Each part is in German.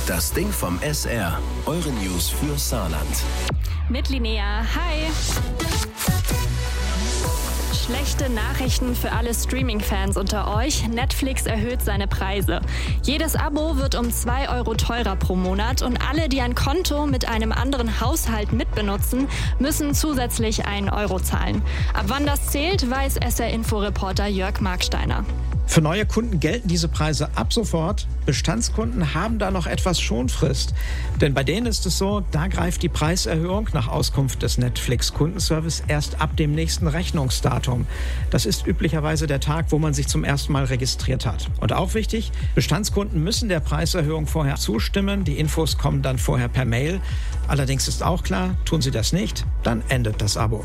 Das Ding vom SR. Eure News für Saarland. Mit Linnea. Hi. Schlechte Nachrichten für alle Streaming-Fans unter euch. Netflix erhöht seine Preise. Jedes Abo wird um 2 Euro teurer pro Monat und alle, die ein Konto mit einem anderen Haushalt mitbenutzen, müssen zusätzlich 1 Euro zahlen. Ab wann das zählt, weiß SR-Info-Reporter Jörg Marksteiner. Für neue Kunden gelten diese Preise ab sofort. Bestandskunden haben da noch etwas Schonfrist. Denn bei denen ist es so, da greift die Preiserhöhung nach Auskunft des Netflix-Kundenservice erst ab dem nächsten Rechnungsdatum. Das ist üblicherweise der Tag, wo man sich zum ersten Mal registriert hat. Und auch wichtig, Bestandskunden müssen der Preiserhöhung vorher zustimmen. Die Infos kommen dann vorher per Mail. Allerdings ist auch klar, tun sie das nicht, dann endet das Abo.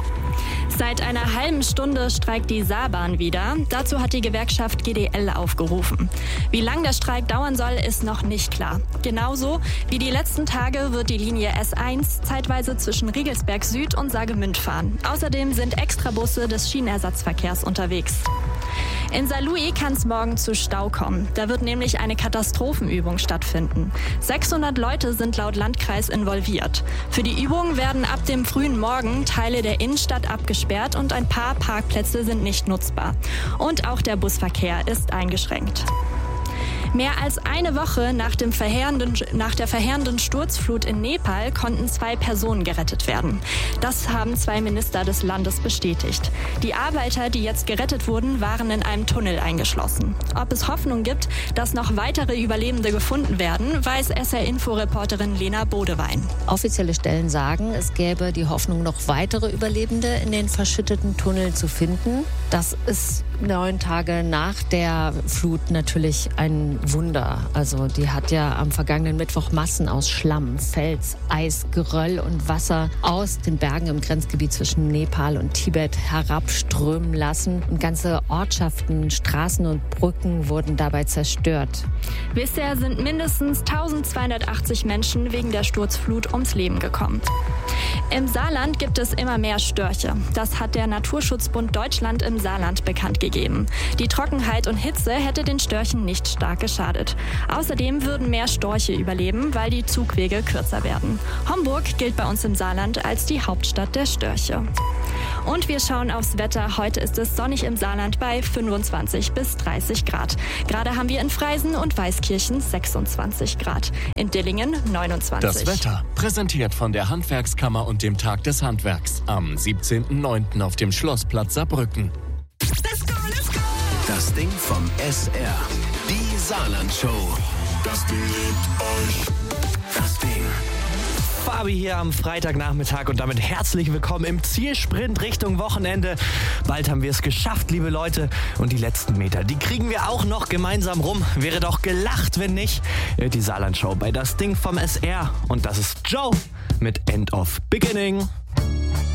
Seit einer halben Stunde streikt die Saarbahn wieder. Dazu hat die Gewerkschaft GDL aufgerufen. Wie lang der Streik dauern soll, ist noch nicht klar. Genauso wie die letzten Tage wird die Linie S1 zeitweise zwischen Riegelsberg Süd und Saargemünd fahren. Außerdem sind Extrabusse des Schienenersatzverkehrs unterwegs. In Saarlouis kann es morgen zu Stau kommen. Da wird nämlich eine Katastrophenübung stattfinden. 600 Leute sind laut Landkreis involviert. Für die Übung werden ab dem frühen Morgen Teile der Innenstadt abgesperrt und ein paar Parkplätze sind nicht nutzbar. Und auch der Busverkehr ist eingeschränkt. Mehr als eine Woche nach der verheerenden Sturzflut in Nepal konnten 2 Personen gerettet werden. Das haben 2 Minister des Landes bestätigt. Die Arbeiter, die jetzt gerettet wurden, waren in einem Tunnel eingeschlossen. Ob es Hoffnung gibt, dass noch weitere Überlebende gefunden werden, weiß SR-Info-Reporterin Lena Bodewein. Offizielle Stellen sagen, es gäbe die Hoffnung, noch weitere Überlebende in den verschütteten Tunnel zu finden. Das ist 9 Tage nach der Flut natürlich ein Wunder. Also die hat ja am vergangenen Mittwoch Massen aus Schlamm, Fels, Eis, Geröll und Wasser aus den Bergen im Grenzgebiet zwischen Nepal und Tibet herabströmen lassen. Und ganze Ortschaften, Straßen und Brücken wurden dabei zerstört. Bisher sind mindestens 1280 Menschen wegen der Sturzflut ums Leben gekommen. Im Saarland gibt es immer mehr Störche. Das hat der Naturschutzbund Deutschland im Saarland bekannt gegeben. Die Trockenheit und Hitze hätte den Störchen nicht stark geschadet. Außerdem würden mehr Storche überleben, weil die Zugwege kürzer werden. Homburg gilt bei uns im Saarland als die Hauptstadt der Störche. Und wir schauen aufs Wetter. Heute ist es sonnig im Saarland bei 25 bis 30 Grad. Gerade haben wir in Freisen und Weißkirchen 26 Grad. In Dillingen 29. Das Wetter, präsentiert von der Handwerkskammer und dem Tag des Handwerks. Am 17.09. auf dem Schlossplatz Saarbrücken. Das Ding vom SR. Die Saarland-Show. Das Ding liebt euch. Das Ding. Fabi hier am Freitagnachmittag und damit herzlich willkommen im Zielsprint Richtung Wochenende. Bald haben wir es geschafft, liebe Leute. Und die letzten Meter, die kriegen wir auch noch gemeinsam rum. Wäre doch gelacht, wenn nicht. Die Saarland-Show bei Das Ding vom SR. Und das ist Joe mit End of Beginning.